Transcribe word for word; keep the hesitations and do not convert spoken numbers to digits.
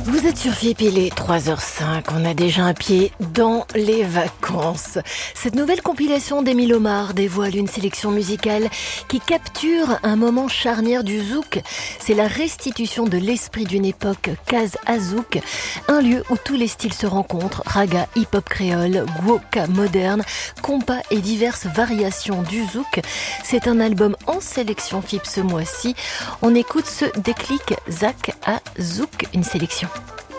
Vous êtes sur F I P, il est trois heures cinq, on a déjà un pied dans les vacances. Cette nouvelle compilation d'Émile Omar dévoile une sélection musicale qui capture un moment charnière du zouk. C'est la restitution de l'esprit d'une époque, Kaz Azouk, un lieu où tous les styles se rencontrent, raga, hip-hop créole, gwoka moderne, compas et diverses variations du zouk. C'est un album en sélection F I P ce mois-ci. On écoute ce déclic Zak Azouk, une sélection.